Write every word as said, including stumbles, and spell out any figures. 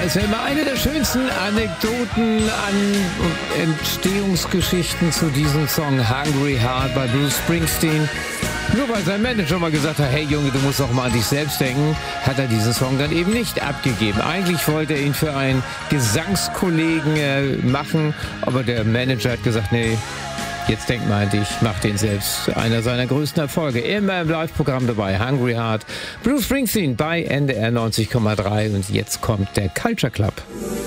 ist ja immer eine der schönsten Anekdoten an Entstehungsgeschichten zu diesem Song Hungry Heart bei Bruce Springsteen. Nur weil sein Manager mal gesagt hat, hey Junge, du musst auch mal an dich selbst denken, hat er diesen Song dann eben nicht abgegeben. Eigentlich wollte er ihn für einen Gesangskollegen äh, machen, aber der Manager hat gesagt, nee, jetzt denk mal an dich, mach den selbst. Einer seiner größten Erfolge. Immer im Live-Programm dabei, Hungry Heart. Bruce Springsteen bei N D R neunzig Komma drei und jetzt kommt der Culture Club.